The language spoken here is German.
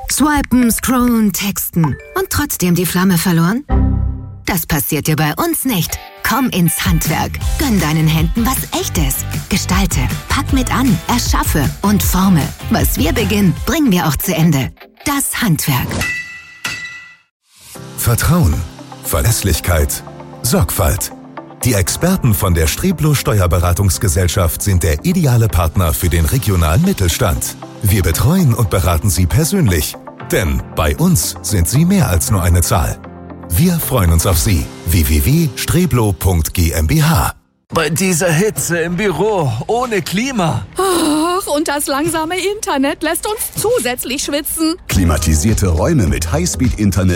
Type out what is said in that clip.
Swipen, scrollen, texten und trotzdem die Flamme verloren? Das passiert dir bei uns nicht. Komm ins Handwerk. Gönn deinen Händen was Echtes. Gestalte, pack mit an, erschaffe und forme. Was wir beginnen, bringen wir auch zu Ende. Das Handwerk. Vertrauen, Verlässlichkeit, Sorgfalt. Die Experten von der Streblo Steuerberatungsgesellschaft sind der ideale Partner für den regionalen Mittelstand. Wir betreuen und beraten Sie persönlich, denn bei uns sind Sie mehr als nur eine Zahl. Wir freuen uns auf Sie. www.streblo.gmbH. Bei dieser Hitze im Büro, ohne Klima. Ach, und das langsame Internet lässt uns zusätzlich schwitzen. Klimatisierte Räume mit Highspeed-Internet